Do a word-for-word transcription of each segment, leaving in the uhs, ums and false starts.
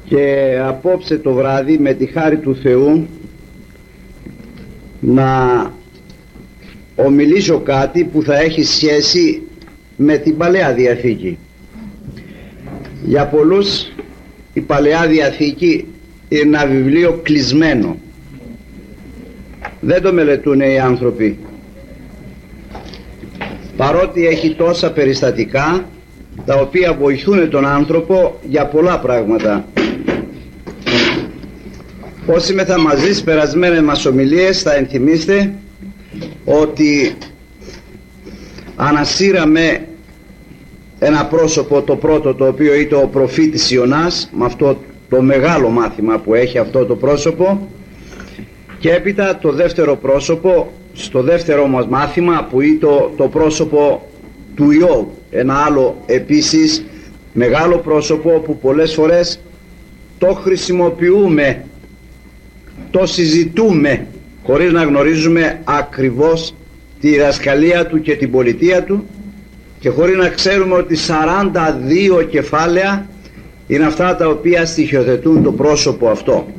και απόψε το βράδυ με τη χάρη του Θεού να ομιλήσω κάτι που θα έχει σχέση με την Παλαιά Διαθήκη. Για πολλούς η Παλαιά Διαθήκη είναι ένα βιβλίο κλεισμένο, δεν το μελετούν οι άνθρωποι, παρότι έχει τόσα περιστατικά τα οποία βοηθούν τον άνθρωπο για πολλά πράγματα. Όσοι μεθα μαζί στις περασμένες μας ομιλίες θα ενθυμίστε ότι ανασύραμε ένα πρόσωπο, το πρώτο, το οποίο ήταν ο προφήτης Ιωνάς, με αυτό το μεγάλο μάθημα που έχει αυτό το πρόσωπο, και έπειτα το δεύτερο πρόσωπο, στο δεύτερο μας μάθημα, που ήταν το, το πρόσωπο του Ιώβ, ένα άλλο επίσης μεγάλο πρόσωπο που πολλές φορές το χρησιμοποιούμε, το συζητούμε χωρίς να γνωρίζουμε ακριβώς τη διδασκαλία του και την πολιτεία του, και χωρίς να ξέρουμε ότι σαράντα δύο κεφάλαια είναι αυτά τα οποία στοιχειοθετούν το πρόσωπο αυτό.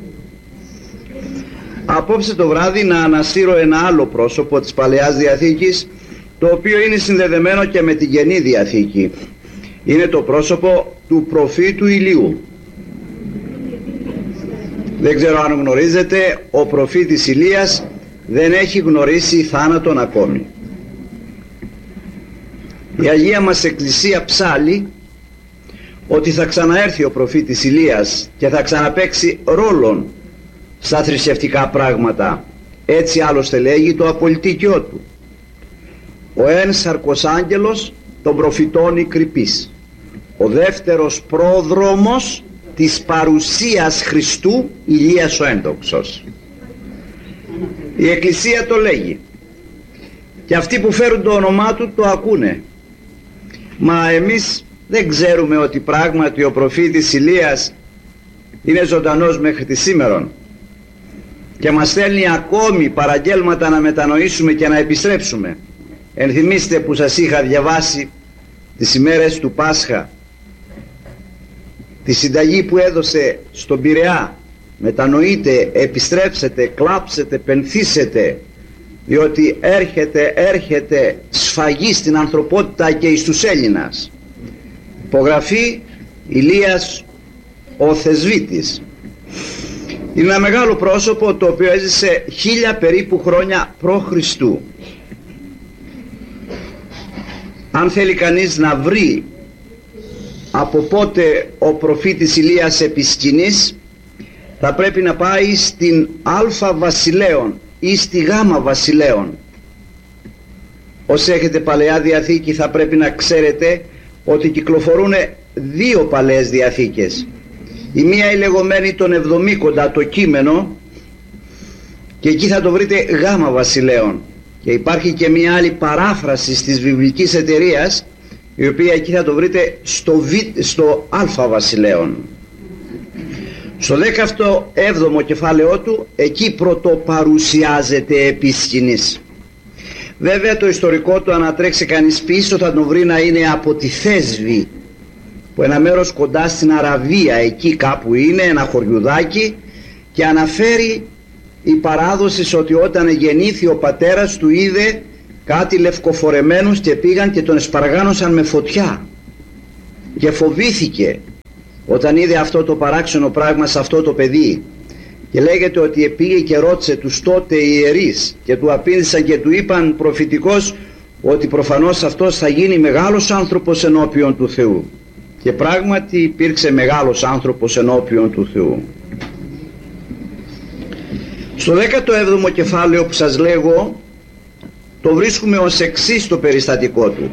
Απόψε το βράδυ να ανασύρω ένα άλλο πρόσωπο της Παλαιάς Διαθήκης, το οποίο είναι συνδεδεμένο και με την Καινή Διαθήκη. Είναι το πρόσωπο του προφήτου Ηλίου. Δεν ξέρω αν γνωρίζετε, ο προφήτης Ηλίας δεν έχει γνωρίσει θάνατον ακόμη. Η Αγία μας Εκκλησία ψάλλει ότι θα ξαναέρθει ο προφήτης Ηλίας και θα ξαναπαίξει ρόλον στα θρησκευτικά πράγματα. Έτσι άλλωστε λέγει το απολυτίκιο του: ο εν σαρκοσάγγελος των προφητών η κρυπής, ο δεύτερος πρόδρομος της παρουσίας Χριστού, Ηλίας ο έντοξος. Η Εκκλησία το λέγει και αυτοί που φέρουν το όνομά του το ακούνε. Μα εμείς δεν ξέρουμε ότι πράγματι ο προφήτης Ηλίας είναι ζωντανός μέχρι τη σήμερον και μας στέλνει ακόμη παραγγέλματα να μετανοήσουμε και να επιστρέψουμε. Ενθυμίστε που σας είχα διαβάσει τις ημέρες του Πάσχα τη συνταγή που έδωσε στον Πειραιά: μετανοείτε, επιστρέψετε, κλάψετε, πενθήσετε, διότι έρχεται, έρχεται σφαγή στην ανθρωπότητα και εις τους Έλληνας. Υπογραφή Ηλίας ο Θεσβήτης. Είναι ένα μεγάλο πρόσωπο το οποίο έζησε χίλια περίπου χρόνια προ Χριστού. Αν θέλει κανείς να βρει από πότε ο προφήτης Ηλίας επισκηνής, θα πρέπει να πάει στην Α Βασιλέων ή στη Γ Βασιλέων. Όσοι έχετε Παλαιά Διαθήκη θα πρέπει να ξέρετε ότι κυκλοφορούν δύο Παλαιές Διαθήκες. Η μία η λεγόμενη των Εβδομήκοντα, το κείμενο, και εκεί θα το βρείτε Γ Βασιλέων, και υπάρχει και μια άλλη παράφραση της βιβλικής εταιρείας, η οποία εκεί θα το βρείτε στο, β, στο Α Βασιλέων. Στο δέκατο έβδομο κεφάλαιό του, εκεί πρωτοπαρουσιάζεται επί σκηνής. Βέβαια το ιστορικό του, ανατρέξει κανείς πίσω, θα τον βρει να είναι από τη Θέσβη, που ένα μέρος κοντά στην Αραβία, εκεί κάπου είναι, ένα χωριουδάκι, και αναφέρει η παράδοση ότι όταν γεννήθη ο πατέρας του είδε κάτι λευκοφορεμένους και πήγαν και τον εσπαργάνωσαν με φωτιά και φοβήθηκε όταν είδε αυτό το παράξενο πράγμα σε αυτό το παιδί, και λέγεται ότι πήγε και ρώτησε τους τότε ιερείς και του απήντησαν και του είπαν προφητικώς ότι προφανώς αυτός θα γίνει μεγάλος άνθρωπος ενώπιον του Θεού, και πράγματι υπήρξε μεγάλος άνθρωπος ενώπιον του Θεού. Στο δέκατο έβδομο κεφάλαιο που σας λέγω, το βρίσκουμε ως εξής το περιστατικό του: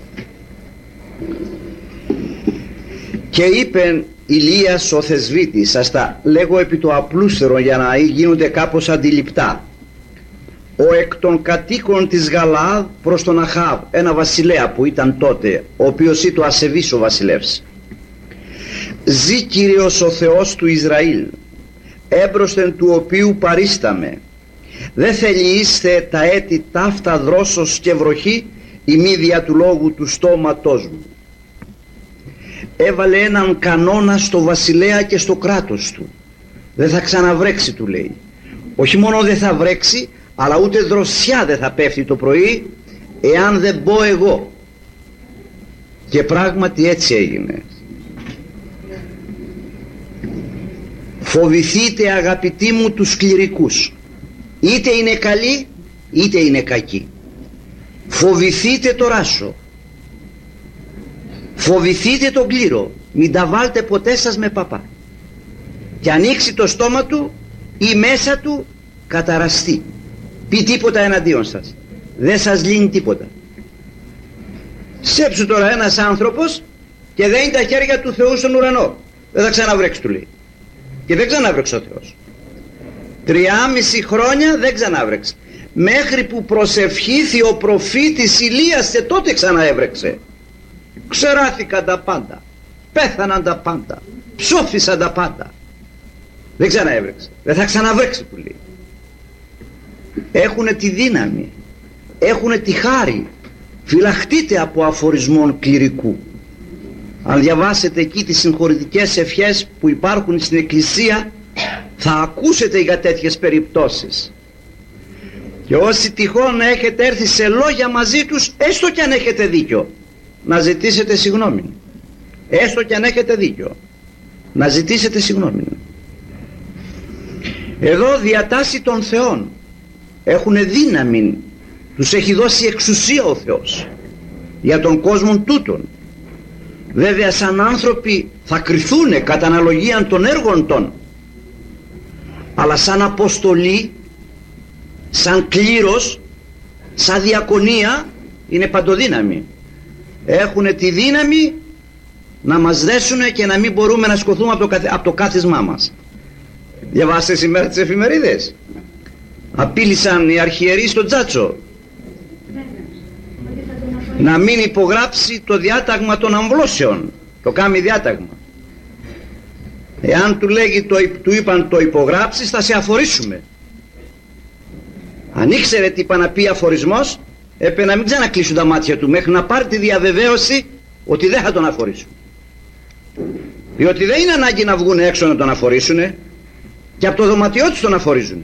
και είπεν Ηλίας ο Θεσβήτης, σας τα λέγω επί το απλούστερο για να γίνονται κάπως αντιληπτά, ο εκ των κατοίκων της Γαλαάδ προς τον Αχάβ, ένα βασιλέα που ήταν τότε, ο οποίος ήταν ασεβής ο βασιλεύς: ζει Κύριος ο Θεός του Ισραήλ, έμπροσθεν του οποίου παρίσταμε, δεν θελιείστε τα έτη ταύτα δρόσος και βροχή, η μύδια του λόγου του στόματός μου. έβαλε έναν κανόνα στο βασιλέα και στο κράτος του. Δεν θα ξαναβρέξει, του λέει. Όχι μόνο δεν θα βρέξει, αλλά ούτε δροσιά δεν θα πέφτει το πρωί εάν δεν μπω εγώ. Και πράγματι έτσι έγινε. Φοβηθείτε, αγαπητοί μου, τους κληρικούς, είτε είναι καλοί είτε είναι κακοί. Φοβηθείτε το ράσο, φοβηθείτε τον κλήρο, μην τα βάλτε ποτέ σας με παπά. Και ανοίξει το στόμα του ή μέσα του καταραστεί, πει τίποτα εναντίον σας, δεν σας λύνει τίποτα. Σκέψου τώρα ένας άνθρωπος και δένει τα χέρια του Θεού στον ουρανό, δεν θα ξαναβρέξει, του λέει. Και δεν ξανάβρεξε ο Θεός. Τριάμιση χρόνια δεν ξανάβρεξε, μέχρι που προσευχήθη ο προφήτης Ηλίας, και τότε ξαναέβρεξε. Ξεράθηκαν τα πάντα, πέθαναν τα πάντα, ψόφισαν τα πάντα. Δεν ξαναέβρεξε, δεν θα ξαναβρέξει, του λέει. Έχουνε τη δύναμη, έχουνε τη χάρη. Φυλαχτείτε από αφορισμών κληρικού. Αν διαβάσετε εκεί τις συγχωρητικές ευχές που υπάρχουν στην Εκκλησία, θα ακούσετε για τέτοιες περιπτώσεις. Και όσοι τυχόν έχετε έρθει σε λόγια μαζί τους, έστω κι αν έχετε δίκιο, να ζητήσετε συγγνώμη. Έστω κι αν έχετε δίκιο, να ζητήσετε συγγνώμη. Εδώ διατάσσει των Θεών, έχουνε δύναμη, τους έχει δώσει εξουσία ο Θεός για τον κόσμο τούτον. Βέβαια σαν άνθρωποι θα κριθούνε κατά αναλογία των έργων των, αλλά σαν αποστολή, σαν κλήρος, σαν διακονία είναι παντοδύναμη. Έχουνε τη δύναμη να μας δέσουνε και να μην μπορούμε να σκοθούμε από το, καθ... από το κάθισμά μας. Διαβάστε σήμερα τις εφημερίδες, απείλησαν οι αρχιερείς στον Τζάτσο να μην υπογράψει το διάταγμα των αμβλώσεων, το κάμει διάταγμα. Εάν του λέγει, το, του είπαν το υπογράψεις, θα σε αφορήσουμε. Αν ήξερε τι είπα να πει αφορισμός, έπρεπε να μην ξανακλείσουν τα μάτια του μέχρι να πάρει τη διαβεβαίωση ότι δεν θα τον αφορήσουν. Διότι δεν είναι ανάγκη να βγουν έξω να τον αφορήσουν, και από το δωματιό τους τον αφορίζουν.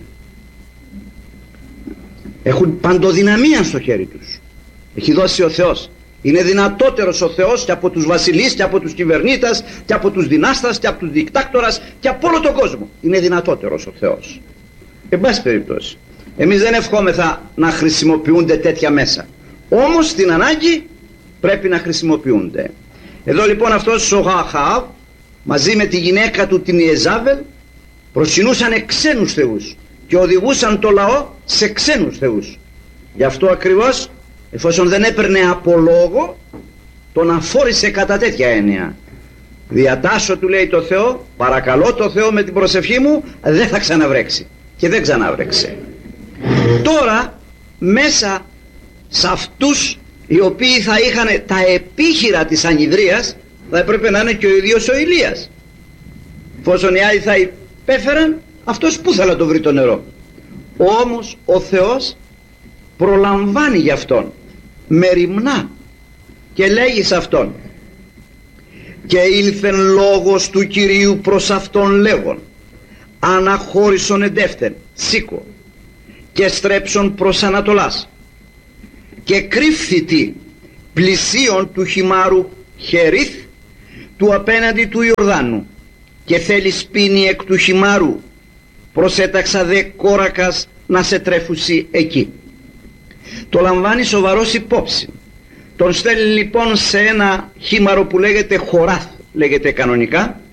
Έχουν παντοδυναμία στο χέρι τους. Έχει δώσει ο Θεός. Είναι δυνατότερος ο Θεός και από τους βασιλείς και από τους κυβερνήτες και από τους δυνάστας και από τους δικτάκτορας και από όλο τον κόσμο. Είναι δυνατότερος ο Θεός. Εν πάση περιπτώσει, εμείς δεν ευχόμεθα να χρησιμοποιούνται τέτοια μέσα, όμως στην ανάγκη πρέπει να χρησιμοποιούνται. Εδώ λοιπόν αυτός ο Αχάβ μαζί με τη γυναίκα του την Ιεζάβελ προσκυνούσαν ξένους θεούς και οδηγούσαν το λαό σε ξένους θεούς. Γι' αυτό ακριβώς, εφόσον δεν έπαιρνε από λόγο, τον αφόρησε κατά τέτοια έννοια. Διατάσσω, του λέει το Θεό, παρακαλώ το Θεό με την προσευχή μου, δεν θα ξαναβρέξει. Και δεν ξαναβρέξε. Τώρα μέσα σε αυτούς οι οποίοι θα είχαν τα επίχειρα της ανιδρείας, θα έπρεπε να είναι και ο ίδιος ο Ηλίας. Εφόσον οι άλλοι θα υπέφεραν, αυτός πού θα το βρει το νερό. Όμως ο Θεός προλαμβάνει γι' αυτόν μεριμνά και λέγει σε αυτόν: και ήλθεν λόγος του Κυρίου προς αυτόν λέγον, αναχώρησον εντεύθεν, σήκω και στρέψον προς Ανατολάς, και κρύφθητη πλησίον του χυμάρου Χερίθ του απέναντι του Ιορδάνου, και θέλει σπίνη εκ του χυμάρου, προσέταξα δε κόρακας να σε τρέφουσι εκεί. Το λαμβάνει σοβαρός υπόψη. Τον στέλνει λοιπόν σε ένα χήμαρο που λέγεται Χοράθ, λέγεται κανονικά,